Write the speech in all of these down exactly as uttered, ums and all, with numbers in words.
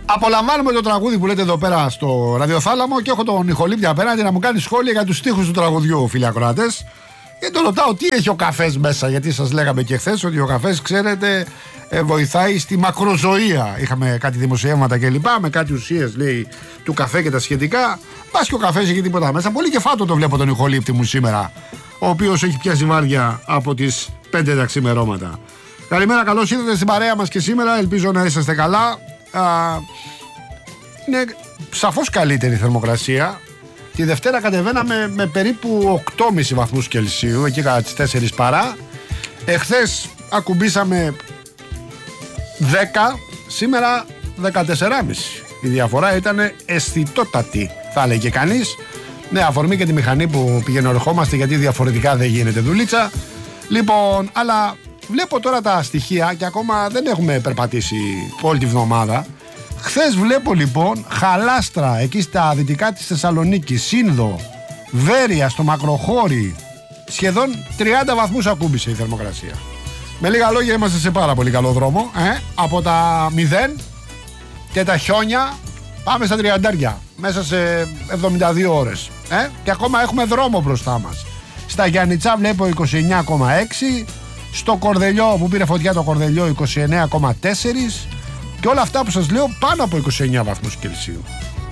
Απολαμβάνουμε το τραγούδι που λέτε εδώ πέρα στο ραδιοθάλαμο και έχω τον Νιχολίπτη απέναντι να μου κάνει σχόλια για τους στίχους του τραγουδιού, φίλοι ακροατές. Και τον ρωτάω τι έχει ο καφές μέσα, γιατί σας λέγαμε και χθες ότι ο καφές, ξέρετε, ε, βοηθάει στη μακροζωία. Είχαμε κάτι δημοσιεύματα κλπ. Με κάτι ουσίες, λέει, του καφέ και τα σχετικά. Πας και ο καφές έχει τίποτα μέσα. Πολύ κεφάτο το βλέπω τον Νιχολίπτη μου σήμερα, ο οποίος έχει πιάσει βάρδια από τις πέντε τα ξημερώματα. Καλημέρα, καλώς ήρθατε στην παρέα μας και σήμερα. Ελπίζω να είσαστε καλά. Α, είναι σαφώς καλύτερη η θερμοκρασία. Τη Δευτέρα κατεβαίναμε με περίπου οκτώ κόμμα πέντε βαθμούς Κελσίου, εκεί κατά τις τέσσερις παρά. Εχθές ακουμπήσαμε δέκα, σήμερα δεκατέσσερα κόμμα πέντε. Η διαφορά ήταν αισθητότατη, θα έλεγε κανείς. Ναι, αφορμή και τη μηχανή που πηγαίνω ερχόμαστε, γιατί διαφορετικά δεν γίνεται δουλίτσα. Λοιπόν, αλλά βλέπω τώρα τα στοιχεία και ακόμα δεν έχουμε περπατήσει όλη τη βδομάδα. Χθες βλέπω λοιπόν Χαλάστρα, εκεί στα δυτικά της Θεσσαλονίκης, Σύνδο, Βέρεια, στο Μακροχώρι, σχεδόν τριάντα βαθμούς ακούμπησε η θερμοκρασία. Με λίγα λόγια είμαστε σε πάρα πολύ καλό δρόμο, ε? Από τα μηδέν και τα χιόνια πάμε στα τριαντάρια μέσα σε εβδομήντα δύο ώρες, ε? Και ακόμα έχουμε δρόμο μπροστά μας. Στα Γιάννητσά βλέπω είκοσι εννιά κόμμα έξι, στο Κορδελιό που πήρε φωτιά το Κορδελιό είκοσι εννιά κόμμα τέσσερα. Και όλα αυτά που σας λέω πάνω από είκοσι εννιά βαθμούς Κελσίου.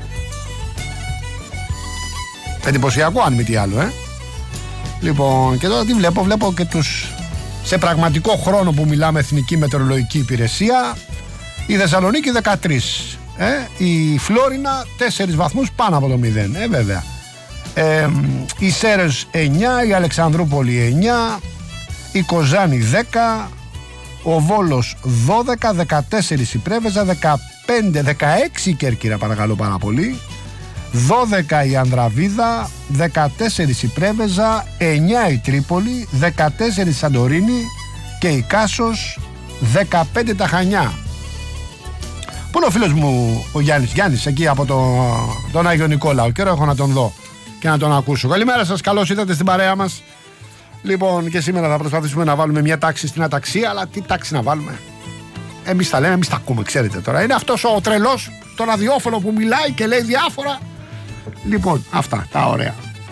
Εντυπωσιακό αν μη τι άλλο, ε. Λοιπόν, και τώρα τι βλέπω, βλέπω και τους σε πραγματικό χρόνο που μιλάμε Εθνική Μετεωρολογική Υπηρεσία. Η Θεσσαλονίκη δεκατρία, ε. Η Φλόρινα τέσσερις βαθμούς πάνω από το μηδέν, ε βέβαια. Ε, η Σέρες εννιά, η Αλεξανδρούπολη εννιά, η Κοζάνη δέκα, ο Βόλος δώδεκα, δεκατέσσερα η Πρέβεζα, δεκαπέντε, δεκαέξι η Κέρκυρα, παρακαλώ πάρα πολύ, δώδεκα η Ανδραβίδα, δεκατέσσερα η Πρέβεζα, εννιά η Τρίπολη, δεκατέσσερα η Σαντορίνη και η Κάσος, δεκαπέντε τα Χανιά. Πού είναι ο φίλος μου ο Γιάννης, Γιάννης εκεί από το, τον Άγιο Νικόλαο? Καιρό έχω να τον δω και να τον ακούσω. Καλημέρα σας, καλώς ήρθατε στην παρέα μας. Λοιπόν, και σήμερα θα προσπαθήσουμε να βάλουμε μια τάξη στην αταξία, αλλά τι τάξη να βάλουμε? Εμείς τα λέμε, εμείς τα ακούμε, ξέρετε τώρα. Είναι αυτός ο τρελός στο ραδιόφωνο που μιλάει και λέει διάφορα. Λοιπόν, αυτά τα ωραία.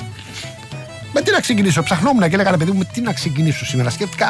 Με τι να ξεκινήσω? Ψαχνόμουν και έλεγα, ρε παιδί μου, με τι να ξεκινήσω σήμερα? Σκέφτηκα,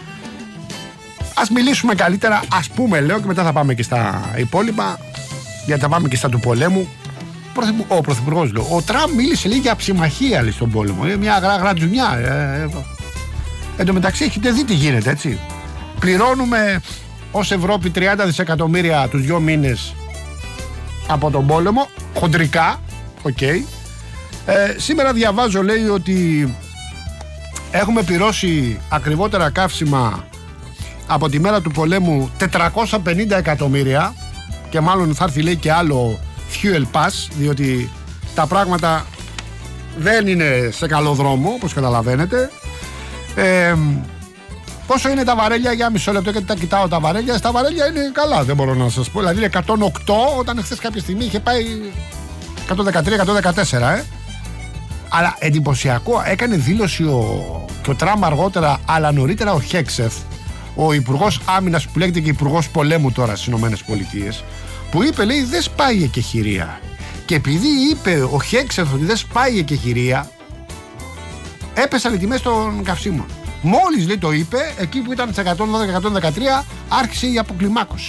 ας μιλήσουμε καλύτερα, ας πούμε, λέω, και μετά θα πάμε και στα υπόλοιπα, γιατί θα πάμε και στα του πολέμου. Ο Πρωθυπουργός, λέω, ο Τραμπ μίλησε, λέει, για ψημαχία, λέει, στον πόλεμο. Είναι μια γρα, γρατζουνιά. Ε, ε, εν τω μεταξύ, έχετε δει τι γίνεται, έτσι. Πληρώνουμε ως Ευρώπη τριάντα δισεκατομμύρια τους δυο μήνες από τον πόλεμο, χοντρικά, οκ. Okay. Ε, σήμερα διαβάζω, λέει, ότι έχουμε πληρώσει ακριβότερα καύσιμα από τη μέρα του πολέμου τετρακόσια πενήντα εκατομμύρια και μάλλον θα έρθει, λέει, και άλλο fuel pass, διότι τα πράγματα δεν είναι σε καλό δρόμο, όπως καταλαβαίνετε. Ε, πόσο είναι τα βαρέλια? Για μισό λεπτό, γιατί τα κοιτάω τα βαρέλια. Στα βαρέλια είναι καλά, δεν μπορώ να σας πω. Δηλαδή είναι εκατόν οκτώ, όταν χθες κάποια στιγμή είχε πάει εκατόν δεκατρία εκατόν δεκατέσσερα, ε. Αλλά εντυπωσιακό, έκανε δήλωση ο, και ο Τραμπ αργότερα, αλλά νωρίτερα ο Χέξεφ, ο υπουργός άμυνας που λέγεται και υπουργός πολέμου τώρα στις ΗΠΑ, που είπε, λέει, δεν σπάει η εκεχηρία. Και επειδή είπε ο Χέξεφ ότι δεν σπάει η εκεχηρία, έπεσαν οι τιμές των καυσίμων. Μόλις, λέει, το είπε, εκεί που ήταν σε εκατόν δώδεκα εκατόν δεκατρία, άρχισε η αποκλιμάκωση.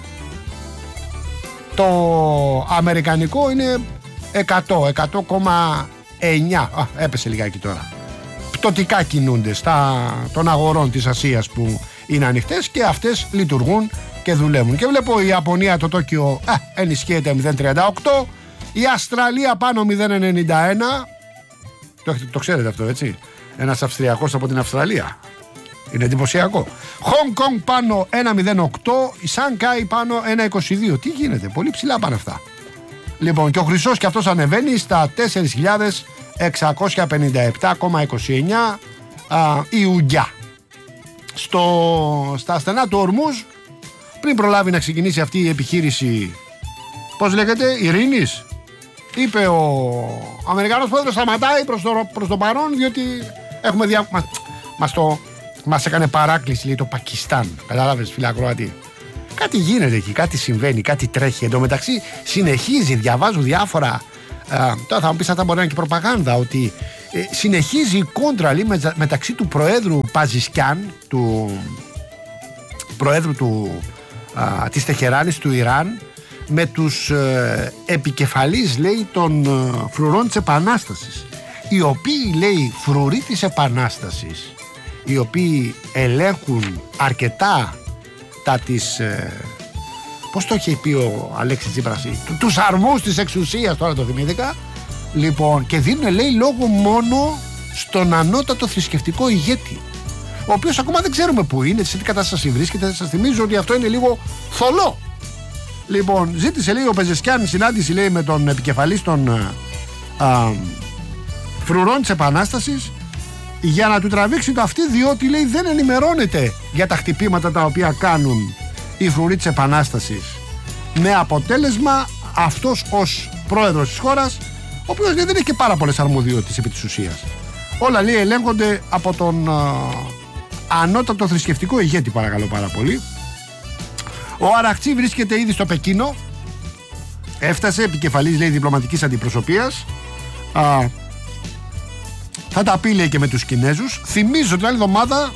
Το αμερικανικό είναι εκατό, εκατό κόμμα εννιά. Α, έπεσε λιγάκι τώρα. Πτωτικά κινούνται στα των αγορών της Ασίας που είναι ανοιχτές και αυτές λειτουργούν και δουλεύουν. Και βλέπω η Ιαπωνία, το Τόκιο, α, ενισχύεται μηδέν κόμμα τριάντα οκτώ, η Αυστραλία πάνω μηδέν κόμμα ενενήντα ένα. Το, το ξέρετε αυτό, έτσι? Ένας Αυστριακός από την Αυστραλία. Είναι εντυπωσιακό. Χονγκ Κονγκ πάνω ένα κόμμα μηδέν οκτώ, η Σανγκάι πάνω ένα κόμμα είκοσι δύο. Τι γίνεται? Πολύ ψηλά πάνε αυτά. Λοιπόν, και ο χρυσός και αυτός ανεβαίνει στα τέσσερις χιλιάδες εξακόσια πενήντα επτά κόμμα είκοσι εννιά η Ουγγιά. Στο, στα στενά του Ορμούζ, πριν προλάβει να ξεκινήσει αυτή η επιχείρηση, πώς λέγεται, ειρήνης, είπε ο Αμερικανός πρόεδρος, σταματάει προς το, προς το παρόν, διότι έχουμε δια... Μα, μας, το, μας έκανε παράκληση, λέει, το Πακιστάν. Κατάλαβες, φίλε ακροατή? κάτι γίνεται εκεί, κάτι συμβαίνει, κάτι τρέχει. Εν τω μεταξύ συνεχίζει, διαβάζω διάφορα. Ε, τώρα θα μου πεις, αυτά μπορεί να είναι και προπαγάνδα, ότι ε, συνεχίζει η κόντρα λέει, με, μεταξύ του Προέδρου Παζισκιάν, του Προέδρου του, α, της Τεχεράνης, του Ιράν, με τους ε, επικεφαλείς λέει των ε, φρουρών της Επανάστασης, οι οποίοι λέει φρουροί της Επανάστασης, οι οποίοι ελέγχουν αρκετά τα της ε, πώς το είχε πει ο Αλέξης Τσίπρας, τους αρμούς της εξουσίας, τώρα το θυμήθηκα, λοιπόν, και δίνουν λέει λόγο μόνο στον ανώτατο θρησκευτικό ηγέτη, ο οποίος ακόμα δεν ξέρουμε που είναι, σε τι κατάσταση βρίσκεται. Σας θυμίζω ότι αυτό είναι λίγο θολό. Λοιπόν, ζήτησε λέει ο Πεζεσκιάν συνάντηση λέει με τον επικεφαλής των α, α, φρουρών της Επανάστασης, για να του τραβήξει το αυτή, διότι λέει δεν ενημερώνεται για τα χτυπήματα τα οποία κάνουν οι φρουροί της Επανάστασης, με αποτέλεσμα αυτός ως πρόεδρος της χώρας, ο οποίος λέει δεν έχει και πάρα πολλές αρμοδιότητες επί της ουσίας. Όλα λέει ελέγχονται από τον α, ανώτατο θρησκευτικό ηγέτη, παρακαλώ πάρα πολύ. Ο Αραχτσί βρίσκεται ήδη στο Πεκίνο, έφτασε επικεφαλής λέει διπλωματικής αντιπροσωπείας, α, θα τα πει λέει και με τους Κινέζους. Θυμίζω την άλλη εβδομάδα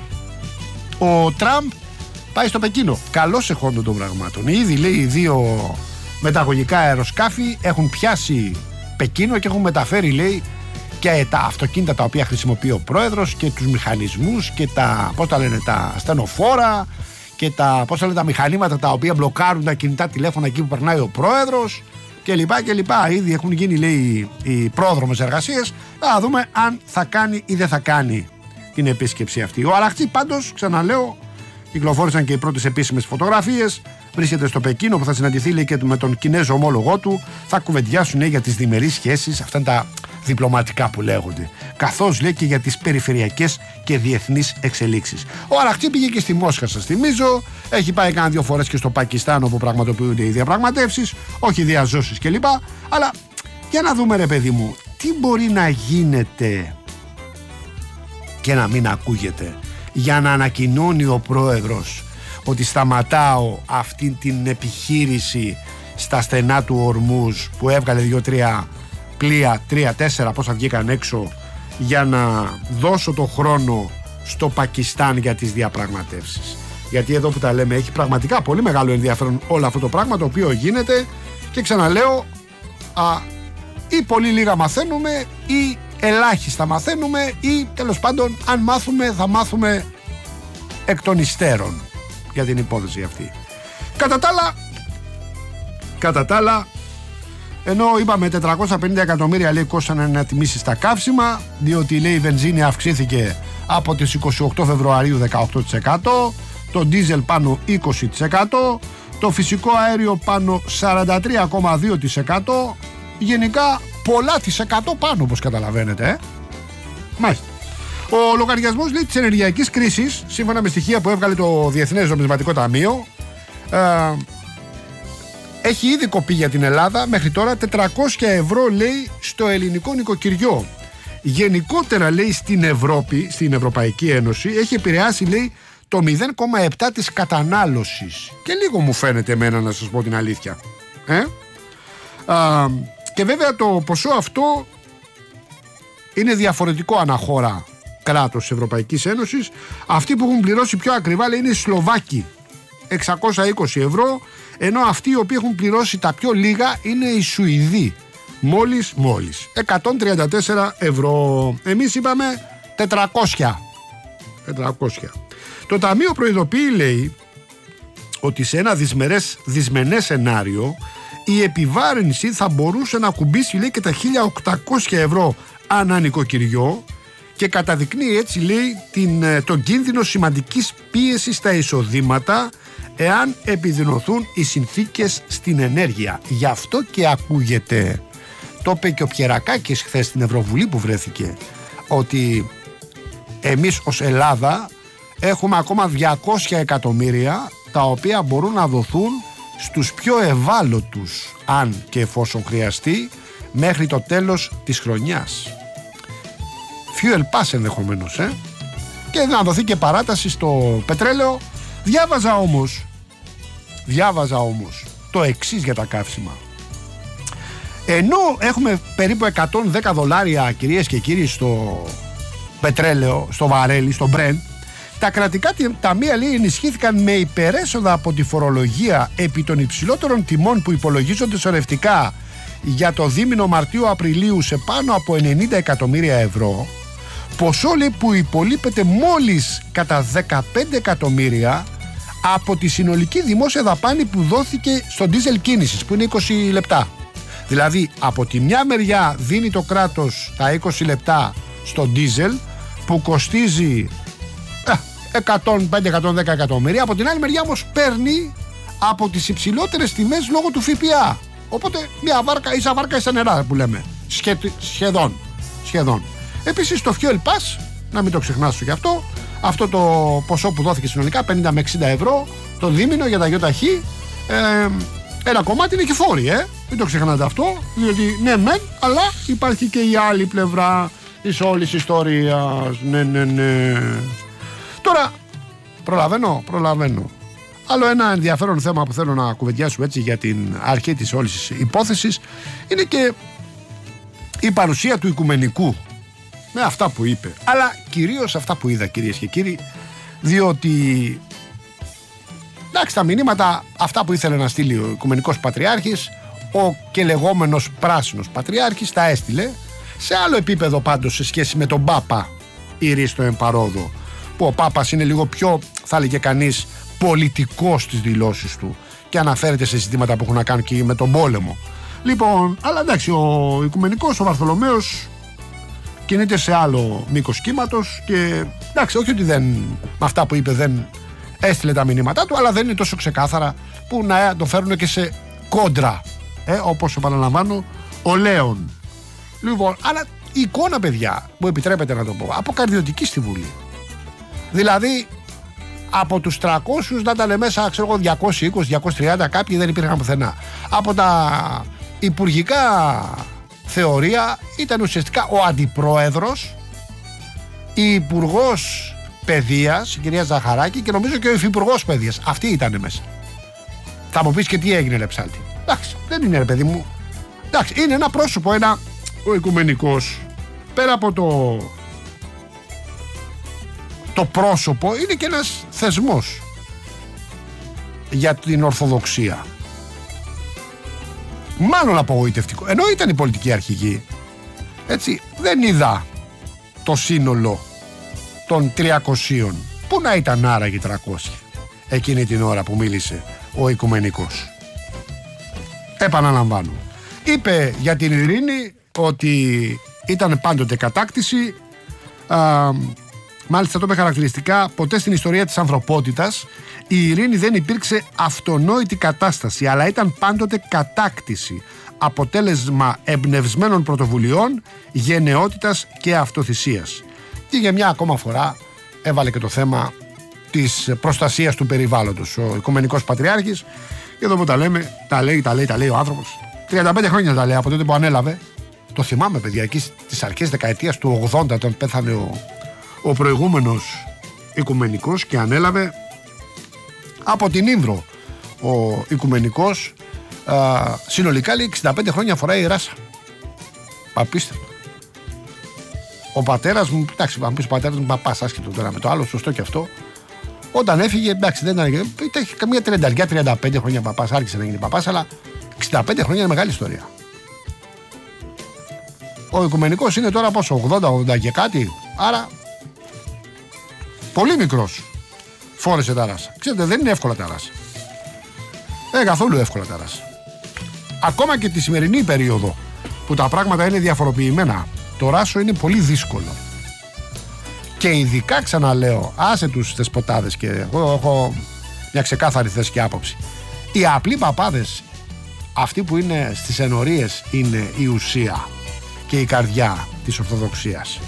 ο Τραμπ πάει στο Πεκίνο, καλώς εχόντων των πραγμάτων. Ήδη λέει οι δύο μεταγωγικά αεροσκάφη έχουν πιάσει Πεκίνο και έχουν μεταφέρει λέει και τα αυτοκίνητα τα οποία χρησιμοποιεί ο πρόεδρος και τους μηχανισμούς και τα, πώς τα λένε, τα στενοφόρα και τα, πώς τα λένε, τα μηχανήματα τα οποία μπλοκάρουν τα κινητά τηλέφωνα εκεί που περνάει ο πρόεδρος και λοιπά και λοιπά. Ήδη έχουν γίνει λέει οι πρόδρομες εργασίες. Θα δούμε αν θα κάνει ή δεν θα κάνει την επίσκεψη αυτή. Ο Αραχτσί πάντως, ξαναλέω, κυκλοφόρησαν και οι πρώτες επίσημες φωτογραφίες. Βρίσκεται στο Πεκίνο που θα συναντηθεί λέει, και με τον Κινέζο ομόλογό του. Θα κουβεντιάσουν λέει, για τις διμερείς σχέσεις, αυτά είναι τα διπλωματικά που λέγονται. Καθώς λέει και για τις περιφερειακές και διεθνείς εξελίξεις. Ο Αραχτσί πήγε και στη Μόσχα, σας θυμίζω. Έχει πάει κάνα δύο φορές και στο Πακιστάν, όπου πραγματοποιούνται οι διαπραγματεύσεις, όχι διαζώσεις κλπ. Αλλά για να δούμε, ρε παιδί μου, τι μπορεί να γίνεται και να μην ακούγεται, για να ανακοινώνει ο πρόεδρος ότι σταματάω αυτή την επιχείρηση στα στενά του Ορμούζ, που έβγαλε δύο-τρία πλοία, τρία-τέσσερα πόσα βγήκαν έξω, για να δώσω το χρόνο στο Πακιστάν για τις διαπραγματεύσεις. Γιατί εδώ που τα λέμε έχει πραγματικά πολύ μεγάλο ενδιαφέρον όλο αυτό το πράγμα το οποίο γίνεται, και ξαναλέω, α, ή πολύ λίγα μαθαίνουμε ή ελάχιστα μαθαίνουμε, ή τέλος πάντων αν μάθουμε θα μάθουμε εκ των υστέρων για την υπόθεση αυτή. Κατά τα άλλα, κατά τα άλλα, ενώ είπαμε τετρακόσια πενήντα εκατομμύρια λέει κόστανε να τιμήσει στα καύσιμα, διότι λέει η βενζίνη αυξήθηκε από τις είκοσι οκτώ Φεβρουαρίου δεκαοκτώ τοις εκατό, το ντίζελ πάνω είκοσι τοις εκατό, το φυσικό αέριο πάνω σαράντα τρία κόμμα δύο τοις εκατό, γενικά πολλά της εκατό πάνω, όπως καταλαβαίνετε. Ε? Μάλιστα. Ο λογαριασμός λέει της ενεργειακής κρίσης, σύμφωνα με στοιχεία που έβγαλε το Διεθνές Νομισματικό Ταμείο, ε, έχει ήδη κοπεί για την Ελλάδα μέχρι τώρα τετρακόσια ευρώ λέει στο ελληνικό νοικοκυριό. Γενικότερα λέει στην Ευρώπη, στην Ευρωπαϊκή Ένωση, έχει επηρεάσει λέει το μηδέν κόμμα επτά της κατανάλωσης. Και λίγο μου φαίνεται εμένα, να σας πω την αλήθεια. Ε? Α, και βέβαια το ποσό αυτό είναι διαφορετικό αναχώρα κράτος της Ευρωπαϊκής Ένωσης. Αυτοί που έχουν πληρώσει πιο ακριβά λέει είναι οι Σλοβάκοι, εξακόσια είκοσι ευρώ, ενώ αυτοί οι οποίοι έχουν πληρώσει τα πιο λίγα είναι οι Σουηδοί, μόλις μόλις εκατόν τριάντα τέσσερα ευρώ. Εμείς είπαμε τετρακόσια. τετρακόσια. Το Ταμείο προειδοποιεί λέει ότι σε ένα δυσμερές, δυσμενές σενάριο η επιβάρυνση θα μπορούσε να κουμπίσει λέει και τα χίλια οκτακόσια ευρώ ανά νοικοκυριό, και καταδεικνύει έτσι λέει την, τον κίνδυνο σημαντικής πίεσης στα εισοδήματα εάν επιδεινωθούν οι συνθήκες στην ενέργεια. Γι' αυτό και ακούγεται, το είπε και ο Πιερακάκης χθες στην Ευρωβουλή που βρέθηκε, ότι εμείς ως Ελλάδα έχουμε ακόμα διακόσια εκατομμύρια τα οποία μπορούν να δοθούν στους πιο ευάλωτους, αν και εφόσον χρειαστεί, μέχρι το τέλος της χρονιάς. Fuel pass ενδεχομένως, ε? Και να δοθεί και παράταση στο πετρέλαιο. Διάβαζα όμως Διάβαζα όμως το εξής για τα καύσιμα. Ενώ έχουμε περίπου εκατόν δέκα δολάρια, κυρίες και κύριοι, στο πετρέλαιο, στο βαρέλι, στο Brent, τα κρατικά ταμεία, λέει, ενισχύθηκαν με υπερέσοδα από τη φορολογία επί των υψηλότερων τιμών που υπολογίζονται σωρευτικά για το δίμηνο Μαρτίου-Απριλίου σε πάνω από ενενήντα εκατομμύρια ευρώ, ποσό, λέει, που υπολείπεται μόλις κατά δεκαπέντε εκατομμύρια από τη συνολική δημόσια δαπάνη που δόθηκε στο ντίζελ κίνησης, που είναι είκοσι λεπτά. Δηλαδή από τη μια μεριά δίνει το κράτος τα είκοσι λεπτά στο ντίζελ που κοστίζει ε, εκατόν πέντε με εκατόν δέκα εκατομμύρια, από την άλλη μεριά όμως παίρνει από τις υψηλότερες τιμές λόγω του ΦΠΑ. Οπότε μια βάρκα, ίσα βάρκα ίσα νερά που λέμε, Σχε, σχεδόν, σχεδόν. Επίσης το Fuel Pass, να μην το ξεχνάσω γι' αυτό, αυτό το ποσό που δόθηκε συνολικά πενήντα με εξήντα ευρώ το δίμηνο για τα ΙΟΤΑΧΗ, ε, ένα κομμάτι είναι και φόροι, ε. Μην το ξεχνάτε αυτό, διότι ναι μεν, αλλά υπάρχει και η άλλη πλευρά της όλης ιστορίας. Ναι, ναι, ναι. Τώρα, προλαβαίνω, προλαβαίνω. Άλλο ένα ενδιαφέρον θέμα που θέλω να κουβεντιάσουμε έτσι για την αρχή της όλης της υπόθεσης είναι και η παρουσία του Οικουμενικού με αυτά που είπε, αλλά κυρίως αυτά που είδα, κυρίες και κύριοι, διότι εντάξει, τα μηνύματα αυτά που ήθελε να στείλει ο Οικουμενικός Πατριάρχης, ο και λεγόμενος πράσινος πατριάρχης, τα έστειλε σε άλλο επίπεδο πάντως σε σχέση με τον Πάπα Ηρίστο Εμπαρόδο, που ο Πάπας είναι λίγο πιο, θα έλεγε κανείς, πολιτικός στις δηλώσεις του και αναφέρεται σε ζητήματα που έχουν να κάνουν και με τον πόλεμο. Λοιπόν, αλλά εντάξει, ο Οικουμενικός, ο Βαρθολομαίος, κινείται σε άλλο μήκος κύματος και εντάξει, όχι ότι δεν, με αυτά που είπε δεν έστειλε τα μηνύματά του, αλλά δεν είναι τόσο ξεκάθαρα που να το φέρουν και σε κόντρα, ε, όπως επαναλαμβάνω, ο Λέων. Λοιπόν, αλλά η εικόνα, παιδιά, μου επιτρέπετε να το πω, αποκαρδιωτική στη Βουλή. Δηλαδή, από τους τριακόσιους να ήταν μέσα, ξέρω εγώ, διακόσια είκοσι διακόσια τριάντα, κάποιοι δεν υπήρχαν πουθενά. Από τα υπουργικά θεωρία ήταν ουσιαστικά ο αντιπρόεδρος, η υπουργός παιδείας, η κυρία Ζαχαράκη, και νομίζω και ο υφυπουργός παιδείας. Αυτοί ήταν μέσα. Θα μου πεις και τι έγινε, Λεψάλτη. Εντάξει, δεν είναι, ρε παιδί μου. Εντάξει, είναι ένα πρόσωπο, ένα, ο Οικουμενικός, πέρα από το το πρόσωπο, είναι και ένας θεσμός για την Ορθοδοξία. Μάλλον απογοητευτικό. Ενώ ήταν η πολιτική αρχηγή, έτσι, δεν είδα το σύνολο των τριακοσίων. Πού να ήταν άραγε τριακόσια εκείνη την ώρα που μίλησε ο Οικουμενικός? Επαναλαμβάνω, είπε για την ειρήνη ότι ήταν πάντοτε κατάκτηση. Α, μάλιστα το είπε χαρακτηριστικά, ποτέ στην ιστορία της ανθρωπότητας η ειρήνη δεν υπήρξε αυτονόητη κατάσταση, αλλά ήταν πάντοτε κατάκτηση, αποτέλεσμα εμπνευσμένων πρωτοβουλειών, γενναιότητας και αυτοθυσίας. Και για μια ακόμα φορά έβαλε και το θέμα της προστασίας του περιβάλλοντος ο Οικουμενικός Πατριάρχης. Και εδώ που τα λέμε, τα λέει, τα λέει, τα λέει ο άνθρωπος. τριάντα πέντε χρόνια τα λέει από τότε που ανέλαβε. Το θυμάμαι, παιδιά, εκεί στις αρχές δεκαετίας του ογδόντα, όταν πέθανε ο, ο προηγούμενος Οικουμενικός και ανέλαβε από την Ήμβρο ο Οικουμενικός. Α, συνολικά, λέει, εξήντα πέντε χρόνια φοράει η ράσα. Απίστευτο. Ο πατέρας μου, εντάξει, αν πεις ο πατέρας μου, παπάς, άσχετο τώρα με το άλλο, σωστό και αυτό. Όταν έφυγε, εντάξει, δεν ήταν. Ήταν καμία τριάντα τριάντα πέντε χρόνια παπάς, άρχισε να γίνει παπάς, αλλά εξήντα πέντε χρόνια είναι μεγάλη ιστορία. Ο Οικουμενικός είναι τώρα πόσο, ογδόντα ογδόντα και κάτι, άρα πολύ μικρός φόρεσε τα ράσα. Ξέρετε, δεν είναι εύκολα τα ράσα. Ε, καθόλου εύκολα τα ράσα. Ακόμα και τη σημερινή περίοδο που τα πράγματα είναι διαφοροποιημένα, το ράσο είναι πολύ δύσκολο. Και ειδικά, ξαναλέω, άσε τους θεσποτάδες, και εγώ έχω μια ξεκάθαρη θέση και άποψη. Οι απλοί παπάδες, αυτοί που είναι στις ενορίες, είναι η ουσία και η καρδιά της Ορθοδοξίας.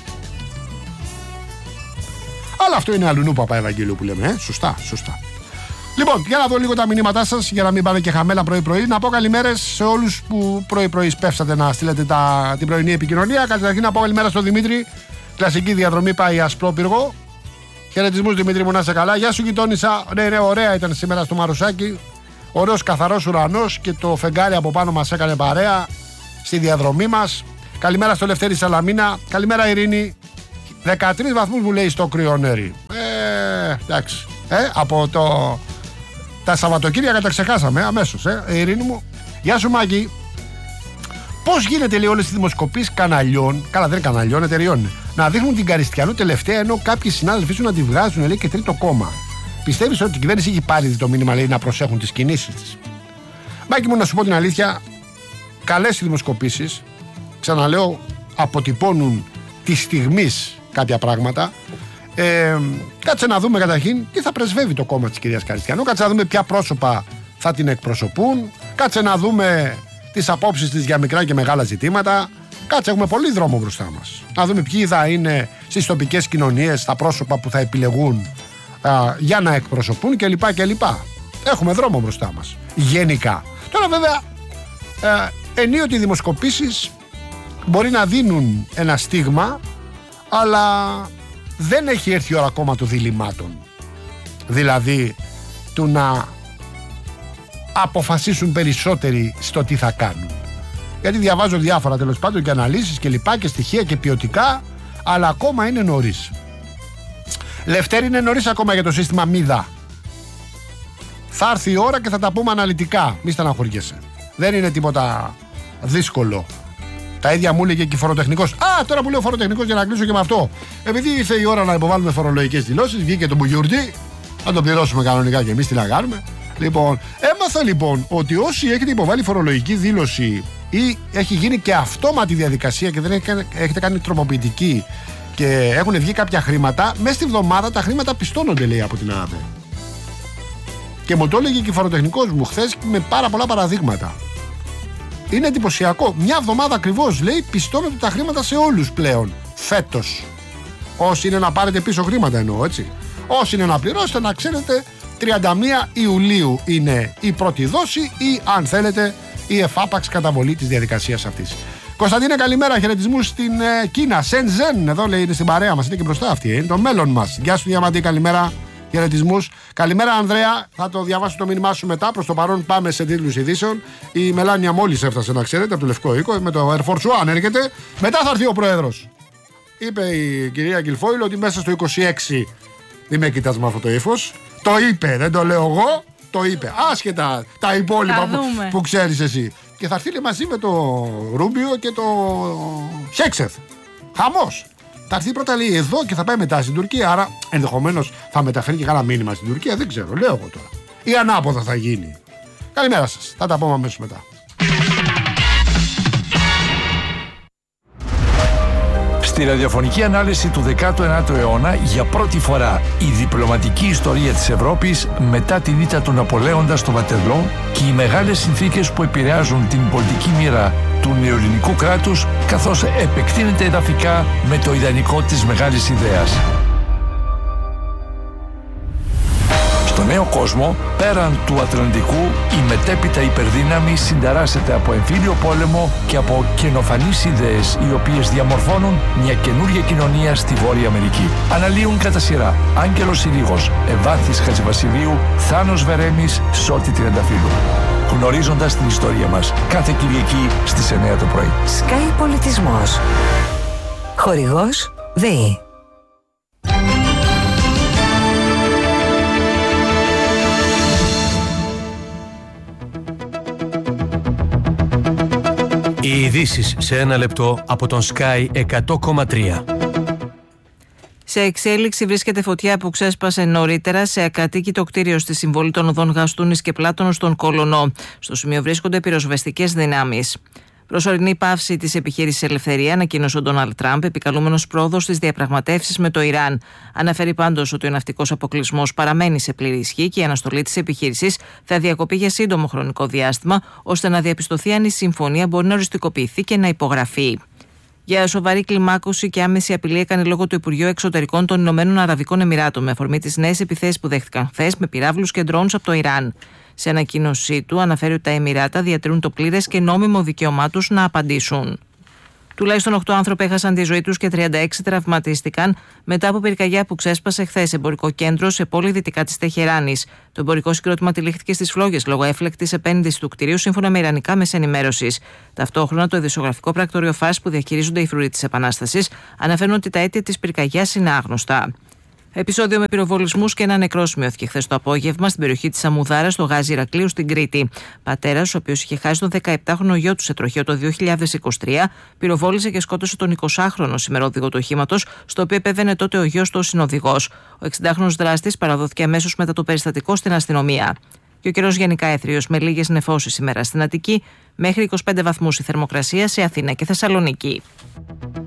Αλλά αυτό είναι αλλουνού Παπά Ευαγγελίου που λέμε, ε? Σωστά, σωστά. Λοιπόν, για να δω λίγο τα μηνύματά σας, για να μην πάνε και χαμέλα πρωί-πρωί. Να πω καλημέρες σε όλους που πρωί-πρωί σπεύσατε να στείλετε τα, την πρωινή επικοινωνία. Καταρχήν να πω καλημέρα στον Δημήτρη. Κλασική διαδρομή πάει Ασπρόπυργο. Χαιρετισμούς, Δημήτρη μου, να είσαι καλά. Γεια σου, γειτόνισσα. Ναι, ναι, ωραία ήταν σήμερα στο Μαρουσάκι. Ωραίος καθαρός ουρανός και το φεγγάρι από πάνω μας έκανε παρέα στη διαδρομή μας. Καλημέρα στο Λευτέρη Σαλαμίνα. Καλημέρα Ειρήνη. δεκατρείς βαθμούς μου λέει στο Κρυονέρι. Ε, εντάξει. Ε, από το... τα Σαββατοκύριακα τα ξεχάσαμε αμέσως. Ε, Ειρήνη μου. Γεια σου Μάκη. Πώς γίνεται λέει όλες τις δημοσκοπήσεις καναλιών, καλά δεν είναι καναλιών, εταιριών, να δείχνουν την Καριστιανού τελευταία ενώ κάποιοι συνάδελφοί σου να τη βγάζουν λέει και τρίτο κόμμα. Πιστεύεις ότι η κυβέρνηση έχει πάρει το μήνυμα λέει να προσέχουν τις κινήσεις της? Μάκη μου, να σου πω την αλήθεια, καλές οι δημοσκοπήσεις, ξαναλέω, αποτυπώνουν τη στιγμής κάποια πράγματα. Ε, κάτσε να δούμε καταρχήν τι θα πρεσβεύει το κόμμα της κυρίας Καριστιανού, κάτσε να δούμε ποια πρόσωπα θα την εκπροσωπούν, κάτσε να δούμε τις απόψεις της για μικρά και μεγάλα ζητήματα. Κάτσε, έχουμε πολύ δρόμο μπροστά μας. Να δούμε ποιοι θα είναι στις τοπικές κοινωνίες τα πρόσωπα που θα επιλεγούν α, για να εκπροσωπούν κλπ. κλπ. Έχουμε δρόμο μπροστά μας. Γενικά. Τώρα βέβαια ε, ενίοτε οι δημοσκοπήσεις μπορεί να δίνουν ένα στίγμα, αλλά δεν έχει έρθει η ώρα ακόμα των διλημάτων. Δηλαδή του να αποφασίσουν περισσότεροι στο τι θα κάνουν. Γιατί διαβάζω διάφορα τέλος πάντων και αναλύσεις και λοιπά και στοιχεία και ποιοτικά, αλλά ακόμα είναι νωρίς. Λευτέρη, είναι νωρίς ακόμα για το σύστημα ΜΙΔΑ. Θα έρθει η ώρα και θα τα πούμε αναλυτικά. Μη στεναχωριέσαι. Δεν είναι τίποτα δύσκολο. Τα ίδια μου έλεγε και φοροτεχνικός. Α, τώρα που λέω φοροτεχνικός, για να κλείσω και με αυτό. Επειδή ήρθε η ώρα να υποβάλουμε φορολογικές δηλώσεις, βγήκε το μπουγιουρτί, να το πληρώσουμε κανονικά και εμείς τι να κάνουμε. Λοιπόν, έμαθα λοιπόν ότι όσοι έχετε υποβάλει φορολογική δήλωση ή έχει γίνει και αυτόματη διαδικασία και δεν έχετε κάνει τροποποιητική και έχουν βγει κάποια χρήματα, μέσα στη βδομάδα τα χρήματα πιστώνονται, λέει, από την ΑΔΕ. Και μου το έλεγε και η φοροτεχνικός μου χθες με πάρα πολλά παραδείγματα. Είναι εντυπωσιακό. Μια εβδομάδα ακριβώς, λέει, πιστώνονται τα χρήματα σε όλους πλέον. Φέτος. Όσοι είναι να πάρετε πίσω χρήματα εννοώ, έτσι. Όσοι είναι να πληρώσετε, να ξέρετε, τριάντα μία Ιουλίου είναι η πρώτη δόση ή, αν θέλετε, η εφάπαξ καταβολή της διαδικασίας αυτής. Κωνσταντίνε, καλημέρα. Χαιρετισμούς στην ε, Κίνα. Σενζέν, εδώ λέει, είναι στην παρέα μας. Είναι και μπροστά αυτή. Είναι το μέλλον μας. Γεια σου, Διαμαντή, καλημέρα. Χαιρετισμούς. Καλημέρα, Ανδρέα. Θα το διαβάσω το μήνυμά σου μετά. Προς το παρόν πάμε σε τίτλους ειδήσεων. Η Μελάνια μόλις έφτασε, να ξέρετε, από το Λευκό Οίκο. Με το Air Force One έρχεται. Μετά θα έρθει ο Πρόεδρος. Είπε η κυρία Γκυλφόιλ ότι μέσα στο είκοσι έξι. Μην με κοιτάς με αυτό το ύφος. Το είπε, δεν το λέω εγώ. Το είπε. Άσχετα τα υπόλοιπα που, που ξέρεις εσύ. Και θα έρθει μαζί με το Ρούμπιο και το Χέξεθ. Χαμός. Θα έρθει πρώτα, λέει, εδώ και θα πάει μετά στην Τουρκία. Άρα ενδεχομένως θα μεταφέρει και κάνα μήνυμα στην Τουρκία. Δεν ξέρω, λέω εγώ τώρα. Ή ανάποδα θα γίνει. Καλημέρα σας. Θα τα πούμε αμέσως μετά. Στη ραδιοφωνική ανάλυση του δέκατου ένατου αιώνα, για πρώτη φορά η διπλωματική ιστορία της Ευρώπης μετά την ήττα του Ναπολέοντα στο Βατερλό και οι μεγάλες συνθήκες που επηρεάζουν την πολιτική μοίρα του νεοελληνικού κράτους, καθώς επεκτείνεται εδαφικά με το ιδανικό της μεγάλης ιδέας. Στο νέο κόσμο, πέραν του Ατλαντικού, η μετέπειτα υπερδύναμη συνταράσσεται από εμφύλιο πόλεμο και από καινοφανείς ιδέες, οι οποίες διαμορφώνουν μια καινούργια κοινωνία στη Βόρεια Αμερική. Αναλύουν κατά σειρά Άγγελος Συρίγος, Ευάθης Χατζηβασιλείου, Θάνος Βερέμης, Σώτη Τριανταφύλου. Γνωρίζοντας την ιστορία μας, κάθε Κυριακή στις εννιά το πρωί. Sky Πολιτισμός. Χορηγός ΔΕΗ. Οι ειδήσεις σε ένα λεπτό από τον Sky εκατό κόμμα τρία. Σε εξέλιξη βρίσκεται φωτιά που ξέσπασε νωρίτερα σε ακατοίκητο κτίριο στη συμβολή των οδών Γαστούνης και Πλάτωνος στον Κολονό. Στο σημείο βρίσκονται πυροσβεστικές δυνάμεις. Προσωρινή πάυση της επιχείρησης Ελευθερία, ανακοίνωσε ο Ντόναλντ Τραμπ, επικαλούμενος πρόοδος στις διαπραγματεύσεις με το Ιράν. Αναφέρει πάντως ότι ο ναυτικός αποκλεισμός παραμένει σε πλήρη ισχύ και η αναστολή της επιχείρησης θα διακοπεί για σύντομο χρονικό διάστημα, ώστε να διαπιστωθεί αν η συμφωνία μπορεί να οριστικοποιηθεί και να υπογραφεί. Για σοβαρή κλιμάκωση και άμεση απειλή έκανε λόγο το Υπουργείο Εξωτερικών των Ηνωμένων Αραβικών Εμιράτων με αφορμή τις νέες επιθέσεις που δέχτηκαν χθες με πυράβλους και ντρόουνς από το Ιράν. Σε ανακοίνωσή του αναφέρει ότι τα Εμιράτα διατηρούν το πλήρες και νόμιμο δικαίωμά τους να απαντήσουν. Τουλάχιστον οκτώ άνθρωποι έχασαν τη ζωή τους και τριάντα έξι τραυματίστηκαν μετά από πυρκαγιά που ξέσπασε χθες σε εμπορικό κέντρο σε πόλη δυτικά της Τεχεράνης. Το εμπορικό συγκρότημα τυλίχθηκε στις φλόγες λόγω έφλεκτης επένδυσης του κτηρίου, σύμφωνα με ιρανικά μέσα ενημέρωσης. Ταυτόχρονα, το ειδησιογραφικό πρακτορείο Φάρς που διαχειρίζονται οι φρουροί της Επανάστασης αναφέρουν ότι τα αίτια της πυρκαγιάς είναι άγνωστα. Επεισόδιο με πυροβολισμούς και ένα νεκρό σημειώθηκε χθες το απόγευμα στην περιοχή της Αμουδάρας, στο Γάζι Ηρακλείου στην Κρήτη. Πατέρας, ο οποίος είχε χάσει τον δεκαεπτάχρονο γιο του σε τροχαίο το δύο χιλιάδες είκοσι τρία, πυροβόλησε και σκότωσε τον εικοσάχρονο ημερόδηγο του οχήματος, στο οποίο επέβαινε τότε ο γιος του ως συνοδηγός. Ο εξηντάχρονος δράστης παραδόθηκε αμέσως μετά το περιστατικό στην αστυνομία. Και ο καιρός γενικά έθριος με λίγες νεφώσεις σήμερα στην Αττική, μέχρι είκοσι πέντε βαθμούς η θερμοκρασία σε Αθήνα και Θεσσαλονίκη.